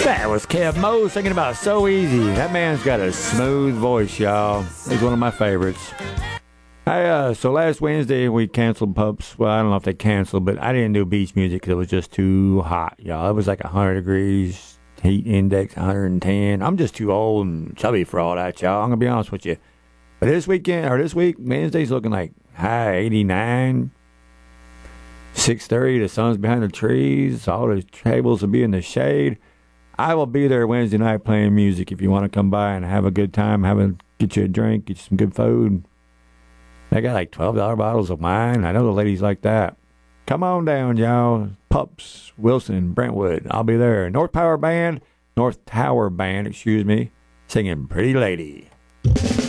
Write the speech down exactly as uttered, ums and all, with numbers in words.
That was Kev Mo singing about So Easy. That man's got a smooth voice, y'all. He's one of my favorites. Hey, uh, so last Wednesday we canceled Pups. Well, I don't know if they canceled, but I didn't do beach music because it was just too hot, y'all. It was like one hundred degrees, heat index one hundred ten. I'm just too old and chubby for all that, y'all. I'm going to be honest with you. But this weekend, or this week, Wednesday's looking like high eighty-nine. six thirty, the sun's behind the trees. All the tables will be in the shade. I will be there Wednesday night playing music if you want to come by and have a good time, have a, get you a drink, get you some good food. They got like twelve dollar bottles of wine. I know the ladies like that. Come on down, y'all. Pups, Wilson, Brentwood. I'll be there. North Power Band, North Tower Band, excuse me, singing Pretty Lady.